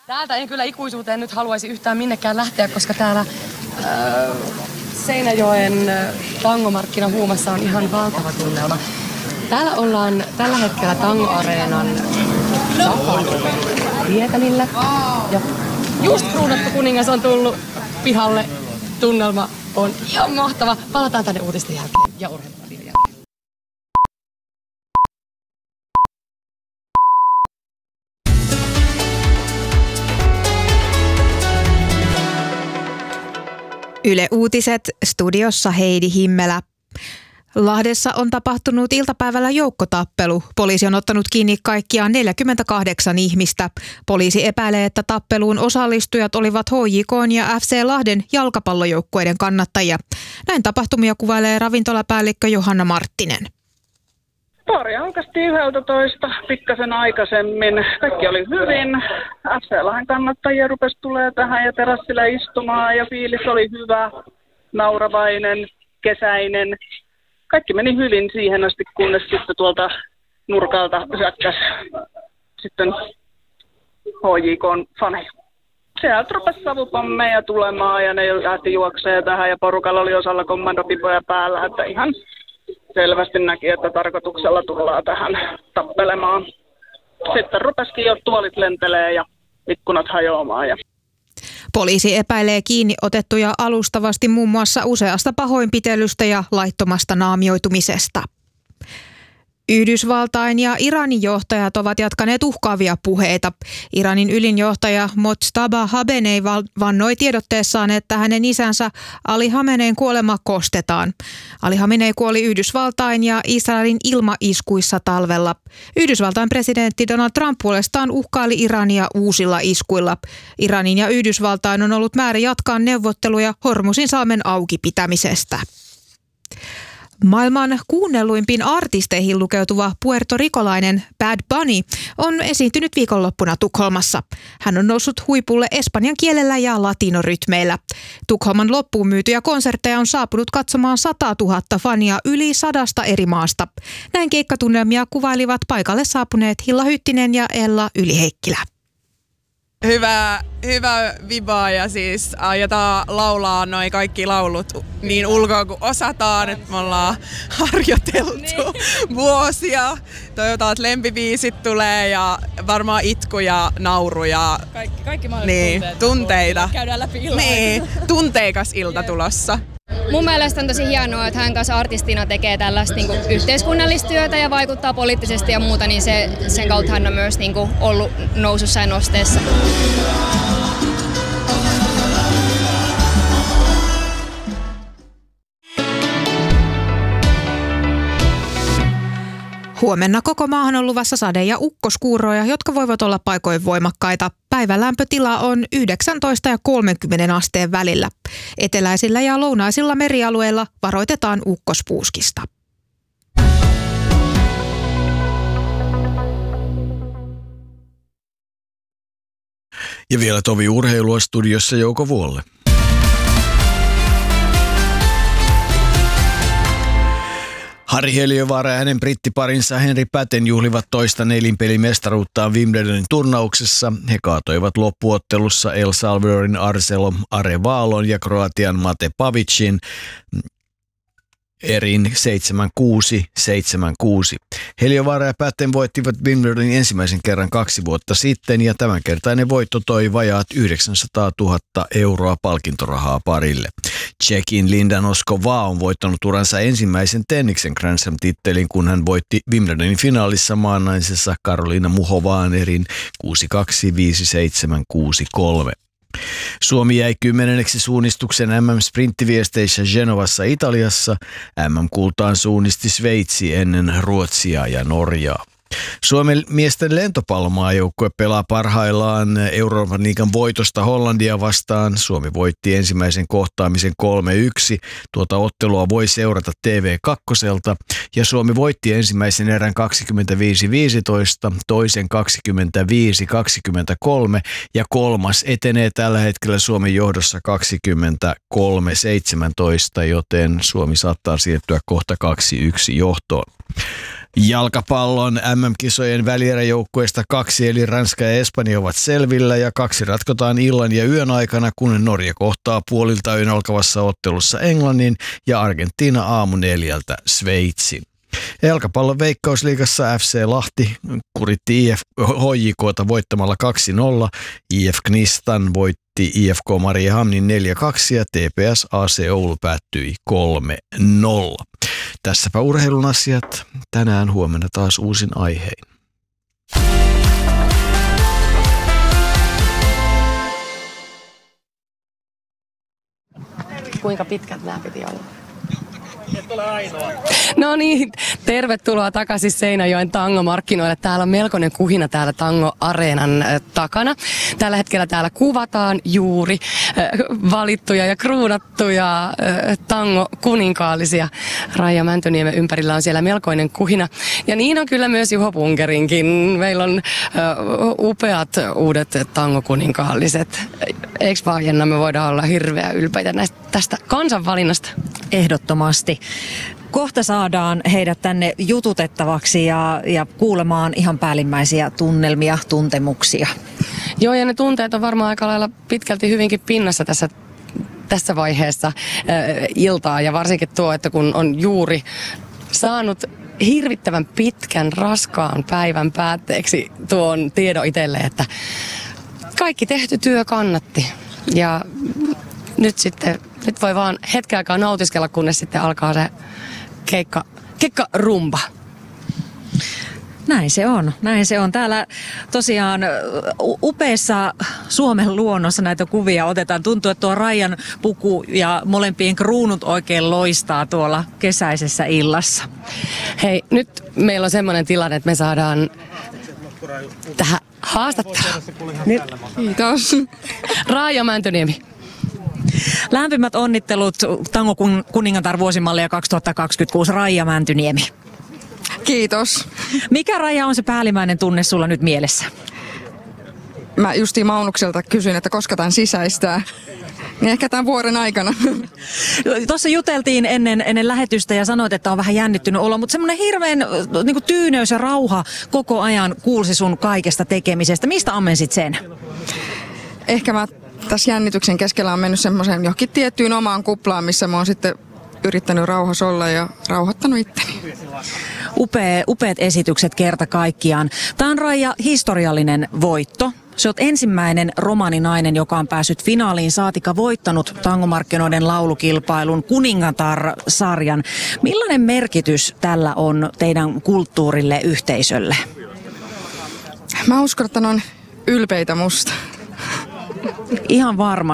Täältä en kyllä ikuisuuteen nyt haluaisi yhtään minnekään lähteä, koska täällä Seinäjoen tangomarkkina huumassa on ihan valtava tunnelma. Täällä ollaan tällä hetkellä Tango-areenan vietämillä. Ja just kruunattu kuningas on tullut pihalle. Tunnelma on ihan mahtava. Palataan tänne uutisten jälkeen ja urheiluradion jälkeen. Yle Uutiset, studiossa Heidi Himmelä. Lahdessa on tapahtunut iltapäivällä joukkotappelu. Poliisi on ottanut kiinni kaikkiaan 48 ihmistä. Poliisi epäilee, että tappeluun osallistujat olivat HJK:n ja FC Lahden jalkapallojoukkueiden kannattajia. Näin tapahtumia kuvailee ravintolapäällikkö Johanna Marttinen. Pari alkaistiin 11 pikkasen aikaisemmin. Kaikki oli hyvin. FC Lahden kannattajia rupesi tulee tähän ja terassilla istumaan ja fiilis oli hyvä, nauravainen, kesäinen. Kaikki meni hyvin siihen asti, kunnes sitten tuolta nurkalta hyökkäs sitten HJK:n faneja. Sieltä rupesi savupommeja tulemaan ja ne lähti juokseen tähän ja porukalla oli osalla kommandopipoja päällä, että ihan selvästi näki, että tarkoituksella tullaan tähän tappelemaan. Sitten rupesikin jo tuolit lentelee ja ikkunat hajoamaan. Poliisi epäilee kiinni otettuja alustavasti muun muassa useasta pahoinpitelystä ja laittomasta naamioitumisesta. Yhdysvaltain ja Iranin johtajat ovat jatkaneet uhkaavia puheita. Iranin ylinjohtaja Mojtaba Khamenei vannoi tiedotteessaan, että hänen isänsä Ali Khamenein kuolema kostetaan. Ali Khamenei kuoli Yhdysvaltain ja Israelin ilmaiskuissa talvella. Yhdysvaltain presidentti Donald Trump puolestaan uhkaili Irania uusilla iskuilla. Iranin ja Yhdysvaltain on ollut määrä jatkaa neuvotteluja Hormuzinsalmen auki pitämisestä. Maailman kuunnelluimpiin artisteihin lukeutuva puertorikolainen Bad Bunny on esiintynyt viikonloppuna Tukholmassa. Hän on noussut huipulle espanjan kielellä ja latinorytmeillä. Tukholman loppuun myytyjä konsertteja on saapunut katsomaan 100 000 fania yli 100 eri maasta. Näin keikkatunnelmia kuvailivat paikalle saapuneet Hilla Hyttinen ja Ella Yliheikkilä. Hyvä vibaa ja siis aiotaan laulaa noi kaikki laulut niin ulkoa kuin osataan, että me ollaan harjoiteltu vuosia. Toivotaan, että lempibiisit tulee ja varmaan itku ja nauru ja kaikki mahdolliset tunteita. Käydään läpi illalla. Niin, tunteikas ilta tulossa. Mun mielestä on tosi hienoa, että hän kanssa artistina tekee tällaista niin kuin yhteiskunnallista työtä ja vaikuttaa poliittisesti ja muuta, niin sen kautta hän on myös niin kuin ollut nousussa ja nosteessa. Huomenna koko maahan on luvassa sade- ja ukkoskuuroja, jotka voivat olla paikoin voimakkaita. Päivän lämpötila on 19 ja 30 asteen välillä. Eteläisillä ja lounaisilla merialueilla varoitetaan ukkospuuskista. Ja vielä tovi urheilua studiossa Jouko Vuolle. Harri Heliövaara ja hänen brittiparinsa Henri Patten juhlivat toista nelinpelimestaruuttaan Wimbledonin turnauksessa. He kaatoivat loppuottelussa El Salvadorin Arcelo Arevalon ja Kroatian Mate Pavicin erin 7-6, 7-6. Heliövaara ja Patten voittivat Wimbledonin ensimmäisen kerran 2 vuotta sitten ja tämänkertainen voitto toi vajaat 900 000 euroa palkintorahaa parille. Tšekin Linda Noskova on voittanut uransa ensimmäisen tenniksen Grand Slam-tittelin, kun hän voitti Wimbledonin finaalissa maannaisessa Karolina Muchovaan erin 6-2, 5-7, 6-3. Suomi jäi 10. suunnistuksen MM-sprinttiviesteissä Genovassa Italiassa. MM-kultaan suunnisti Sveitsi ennen Ruotsia ja Norjaa. Suomen miesten lentopallomaajoukkue pelaa parhaillaan Euroopan liigan voitosta Hollandia vastaan. Suomi voitti ensimmäisen kohtaamisen 3-1. Tuota ottelua voi seurata TV2 ja Suomi voitti ensimmäisen erän 25-15, toisen 25-23 ja kolmas etenee tällä hetkellä Suomen johdossa 23-17, joten Suomi saattaa siirtyä kohta 2-1 johtoon. Jalkapallon MM-kisojen välieräjoukkueista 2 eli Ranska ja Espanja ovat selvillä ja 2 ratkotaan illan ja yön aikana, kun Norja kohtaa puolilta yön alkavassa ottelussa Englannin ja Argentiina aamu 4 Sveitsin. Jalkapallon Veikkausliigassa FC Lahti kuritti HJK:ta voittamalla 2-0. IF Knistan voitti IFK Mariehamnin 4-2 ja TPS AC Oulu päättyi 3-0. Tässäpä urheilun asiat. Tänään huomenna taas uusin aihein. Kuinka pitkät nämä piti olla? No niin, tervetuloa takaisin Seinäjoen tangomarkkinoille. Täällä on melkoinen kuhina täällä Tango-areenan takana. Tällä hetkellä täällä kuvataan juuri valittuja ja kruunattuja tango-kuninkaallisia. Raija Mäntyniemen ympärillä on siellä melkoinen kuhina. Ja niin on kyllä myös Juho Punkerinkin. Meillä on upeat uudet tango-kuninkaalliset. Eikö vaan, Jenna, me voidaan olla hirveän ylpeitä tästä kansanvalinnasta? Ehdottomasti. Kohta saadaan heidät tänne jututettavaksi ja kuulemaan ihan päällimmäisiä tunnelmia, tuntemuksia. Joo, ja ne tunteet on varmaan aika lailla pitkälti hyvinkin pinnassa tässä vaiheessa iltaa. Ja varsinkin tuo, että kun on juuri saanut hirvittävän pitkän, raskaan päivän päätteeksi tuon tiedon itselle, että kaikki tehty työ kannatti. Ja nyt voi vaan hetken aikaa nautiskella, kunnes sitten alkaa se keikkarumba. Näin se on. Täällä tosiaan upeassa Suomen luonnossa näitä kuvia otetaan. Tuntuu, että tuo Raijan puku ja molempien kruunut oikein loistaa tuolla kesäisessä illassa. Hei, nyt meillä on semmoinen tilanne, että me saadaan tähän haastatteluun. Kiitos. Raija Mäntyniemi. Lämpimät onnittelut Tango kuningatar vuosimallia 2026, Raija Mäntyniemi. Kiitos. Mikä, Raija, on se päällimmäinen tunne sulla nyt mielessä? Mä justiin Maunukselta kysyin, että koska tämän sisäistää. Niin ehkä tämän vuoden aikana. Tuossa juteltiin ennen lähetystä ja sanoit, että on vähän jännittynyt olla, mutta semmoinen hirveän niin kuin tyyneys ja rauha koko ajan kuulsi sun kaikesta tekemisestä. Mistä ammensit sen? Ehkä mä tässä jännityksen keskellä on mennyt semmoiseen johonkin tiettyyn omaan kuplaan, missä mä oon sitten yrittänyt rauhassa olla ja rauhoittanut itteni. Upeat esitykset kerta kaikkiaan. Tämä on, Raija, historiallinen voitto. Sä oot ensimmäinen romaninainen, joka on päässyt finaaliin, saatika voittanut tangomarkkinoiden laulukilpailun Kuningatar-sarjan. Millainen merkitys tällä on teidän kulttuurille, yhteisölle? Mä uskon, että ne on ylpeitä musta. Ihan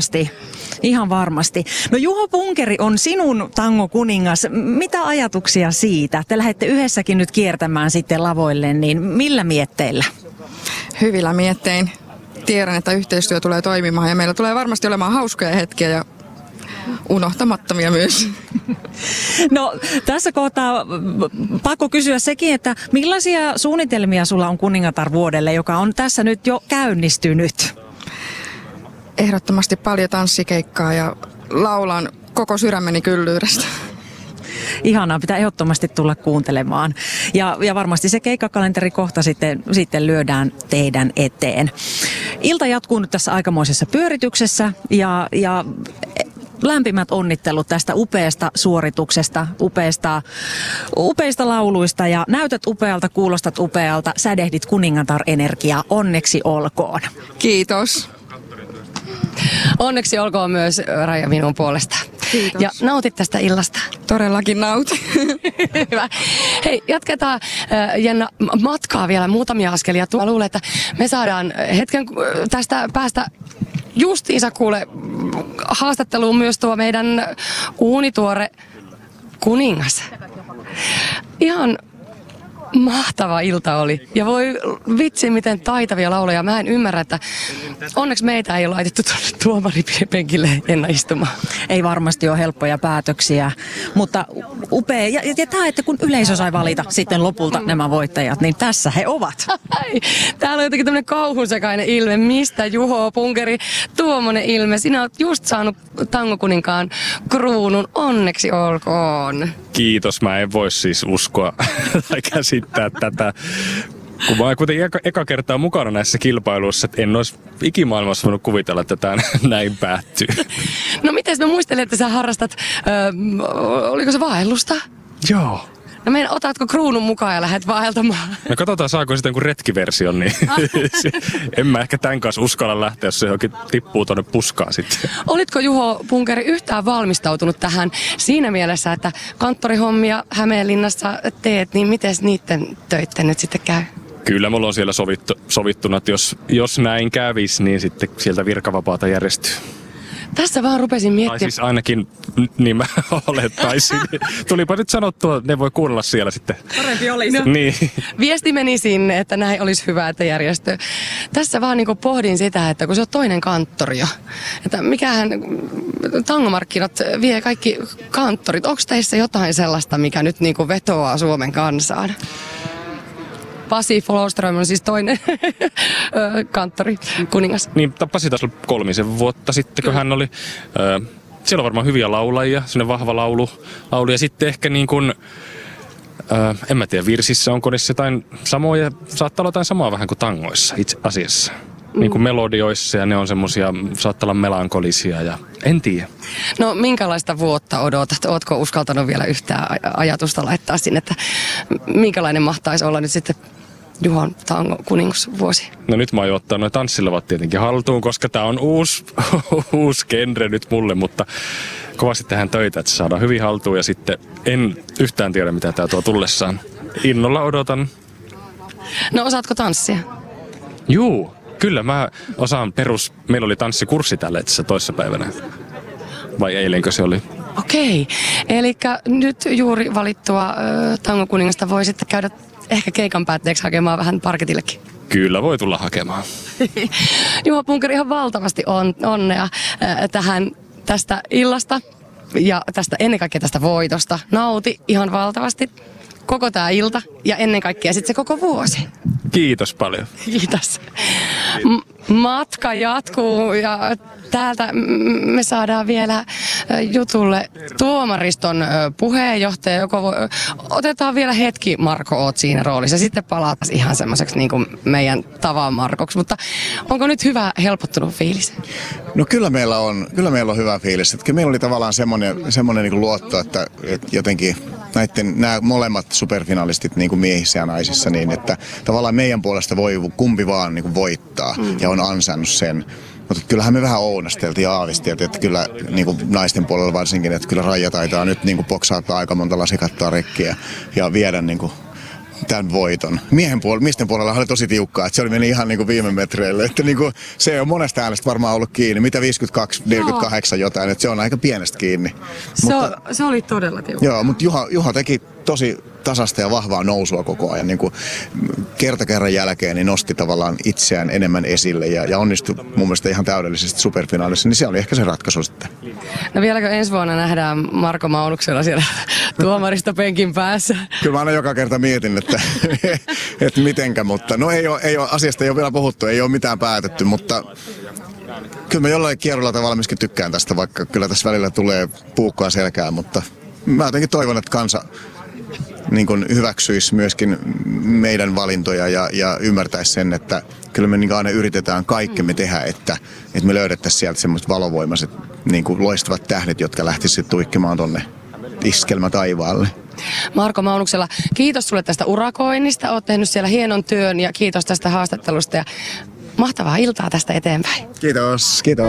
varmasti. No, Juho Punkeri on sinun tangokuningas. Mitä ajatuksia siitä? Te lähdette yhdessäkin nyt kiertämään sitten lavoille, niin millä mietteillä? Hyvillä miettein. Tiedän, että yhteistyö tulee toimimaan ja meillä tulee varmasti olemaan hauskoja hetkiä ja unohtamattomia myös. No, tässä kohtaa pakko kysyä sekin, että millaisia suunnitelmia sulla on Kuningatar-vuodelle, joka on tässä nyt jo käynnistynyt? Ehdottomasti paljon tanssikeikkaa ja laulan koko sydämeni kyllyydestä. Ihanaa, pitää ehdottomasti tulla kuuntelemaan. Ja varmasti se keikkakalenteri kohta sitten lyödään teidän eteen. Ilta jatkuu nyt tässä aikamoisessa pyörityksessä ja lämpimät onnittelut tästä upeasta suorituksesta, upeista lauluista ja näytät upealta, kuulostat upealta, sädehdit Kuningatar-energiaa. Onneksi olkoon. Kiitos. Onneksi olkoon myös, Raija, minun puolesta. Kiitos. Ja nautit tästä illasta. Todellakin nautin. Hyvä. Hei, jatketaan, Jenna, matkaa vielä muutamia askelia. Mä luulen, että me saadaan hetken tästä päästä justiinsa kuule haastatteluun myös tuo meidän uunituore kuningas. Ihan mahtava ilta oli. Ja voi vitsi, miten taitavia lauloja. Mä en ymmärrä, että onneksi meitä ei ole laitettu tuomaripenkille Jenna istumaan. Ei varmasti ole helppoja päätöksiä, mutta upea. Ja tämä, että kun yleisö sai valita sitten lopulta nämä voittajat, niin tässä he ovat. Täällä on jotenkin tämmöinen kauhusekainen ilme. Mistä, Juho Punkeri, tuommoinen ilme? Sinä olet just saanut tangokuninkaan kruunun. Onneksi olkoon. Kiitos, mä en voi siis uskoa tai käsittää tätä. Kun mä oon kuitenkin eka kertaa mukana näissä kilpailuissa, että en olisi ikimaailmassa voinut kuvitella, että tämä näin päättyy. No miten mä muistelin, että sä harrastat, oliko se vaellusta? Joo. No otatko kruunun mukaan ja lähdet vaeltamaan? No katsotaan, saako sitten jonkun retkiversion, niin en mä ehkä tämän kanssa uskalla lähteä, jos se johonkin tippuu tuonne puskaan sitten. Olitko Juho Punkeri yhtään valmistautunut tähän siinä mielessä, että kanttorihommia Hämeenlinnassa teet, niin miten niiden töitten nyt sitten käy? Kyllä mulla on siellä sovittuna, että jos näin kävisi, niin sitten sieltä virkavapaata järjestyy. Tässä vaan rupesin miettimään. Tai siis ainakin niin mä olettaisin. Tulipa nyt sanottua, ne voi kuunnella siellä sitten. Parempi olisi. No, niin. Viesti meni sinne, että näin olisi hyvä, että järjestyy. Tässä vaan niinku pohdin sitä, että kun se on toinen kanttori jo. Että mikähän tangomarkkinat vie kaikki kanttorit. Onko teissä jotain sellaista, mikä nyt niinku vetoaa Suomen kansaan? Pasi Flowström on siis toinen kanttori, kuningas. Niin, Pasi taisi olla 3 vuotta sitten, kun hän oli. Siellä on varmaan hyviä laulajia, sellainen vahva laulu. Ja sitten ehkä niin kuin, en mä tiedä, virsissä onko niissä jotain samoja, saattaa olla jotain samaa vähän kuin tangoissa itse asiassa. Niin kuin melodioissa ja ne on semmosia, saattaa olla melankolisia ja en tiedä. No minkälaista vuotta odotat? Ootko uskaltanut vielä yhtään ajatusta laittaa sinne, että minkälainen mahtaisi olla nyt sitten Juhon tango-kuningasvuosi? No nyt mä oon jo ottanut noin tanssilevat tietenkin haltuun, koska tää on uusi genre nyt mulle, mutta kovasti tehdään töitä, että se saadaan hyvin haltuun ja sitten en yhtään tiedä, mitä tää tuo tullessaan. Innolla odotan. No osaatko tanssia? Juu, kyllä mä osaan meillä oli tanssikurssi tällä itse toissapäivänä. Vai eilenkö se oli? Okei, eli nyt juuri valittua tangokuningasta voi sitten käydä ehkä keikan päätteeksi hakemaan vähän parketillekin. Kyllä voi tulla hakemaan. Juho Punkeri, ihan valtavasti onnea tästä illasta ja ennen kaikkea tästä voitosta. Nauti ihan valtavasti koko tää ilta ja ennen kaikkea sitten se koko vuosi. Kiitos paljon. Kiitos. Matka jatkuu ja täältä me saadaan vielä jutulle tuomariston puheenjohtaja, otetaan vielä hetki, Marko, oot siinä roolissa. Sitten palataan ihan semmoiseksi niin kuin meidän tavan Markoksi, mutta onko nyt hyvä, helpottunut fiilis? No kyllä meillä on hyvä fiilis. Että meillä oli tavallaan semmoinen niin kuin luotto, että jotenkin nämä molemmat superfinalistit niin kuin miehissä ja naisissa, niin että tavallaan meidän puolesta voi kumpi vaan niin kuin voittaa ja on ansainnut sen. Mutta kyllähän me vähän ounasteltiin ja aavisteltiin, että kyllä niin kuin naisten puolella varsinkin, että kyllä Raija taitaa nyt niin kuin boksaattaa aika monta lasikattaa rekkiä ja viedä niin kuin tämän voiton. Miesten puolella oli tosi tiukkaa, että se oli meni ihan niin kuin viime metreille. Että niin kuin, se on monesta äänestä varmaan ollut kiinni. Mitä 52-48 jotain, että se on aika pienestä kiinni. Se oli todella tiukkaa. Joo, mutta Juha teki tosi tasasta ja vahvaa nousua koko ajan. Niin kuin kerta kerran jälkeen niin nosti tavallaan itseään enemmän esille ja onnistui mun mielestä ihan täydellisesti superfinaalissa. Niin se oli ehkä se ratkaisu sitten. No vieläkö ensi vuonna nähdään Marko Maunuksella siellä tuomaristopenkin päässä? Kyllä mä aina joka kerta mietin, että mitenkä, mutta no asiasta ei ole vielä puhuttu, ei ole mitään päätetty, mutta kyllä mä jollain kierrolla tavalla myöskin tykkään tästä, vaikka kyllä tässä välillä tulee puukkoa selkään, mutta mä jotenkin toivon, että kansa niin kuin hyväksyisi myöskin meidän valintoja ja ymmärtäisi sen, että kyllä me niin aina yritetään kaikkemme tehdä, että me löydettäisiin sieltä semmoiset valovoimaiset niin kuin loistavat tähdet, jotka lähtisivät tuikkimaan tonne iskelmä taivaalle. Marko Maunuksella, kiitos sulle tästä urakoinnista. Oot tehnyt siellä hienon työn ja kiitos tästä haastattelusta ja mahtavaa iltaa tästä eteenpäin. Kiitos.